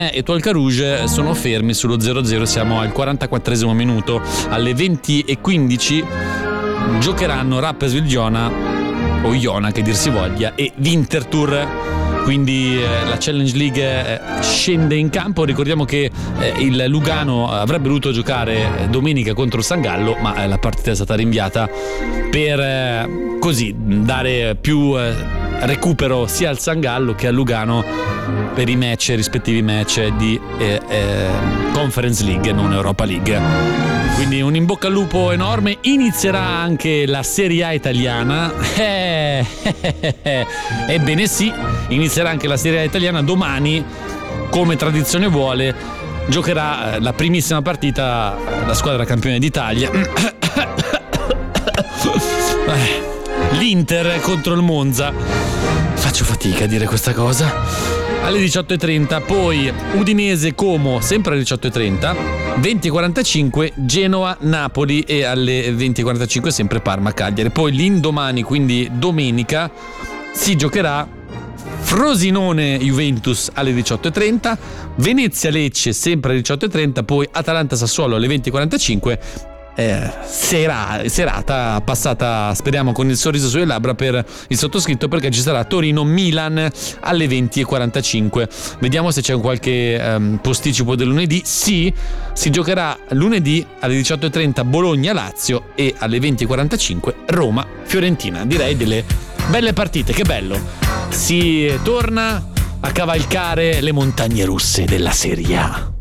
e Tolka Rouge sono fermi sullo 0-0, siamo al 44esimo minuto. Alle 20:15 giocheranno Rapperswil Jona, o Jona che dir si voglia, e Winterthur. Quindi la Challenge League scende in campo. Ricordiamo che il Lugano avrebbe voluto giocare domenica contro il San Gallo, ma la partita è stata rinviata per così dare più recupero sia al San Gallo che al Lugano per i rispettivi match di Conference League, non Europa League. Quindi un in bocca al lupo enorme. Inizierà anche la Serie A italiana. Ebbene sì, inizierà anche la Serie A italiana domani. Come tradizione vuole, giocherà la primissima partita la squadra campione d'Italia, l'Inter contro il Monza. Faccio fatica a dire questa cosa. Alle 18:30, poi Udinese Como, sempre alle 18:30, 20:45 Genoa Napoli, e alle 20:45 sempre Parma Cagliari. Poi l'indomani, quindi domenica, si giocherà Frosinone Juventus alle 18:30, Venezia Lecce sempre alle 18:30, poi Atalanta Sassuolo alle 20:45. Serata passata, speriamo, con il sorriso sulle labbra per il sottoscritto, perché ci sarà Torino Milan alle 20:45. Vediamo se c'è qualche posticipo del lunedì. Sì, si giocherà lunedì alle 18:30 Bologna Lazio e alle 20:45 Roma Fiorentina. Direi delle belle partite, che bello. Si torna a cavalcare le montagne russe della Serie A.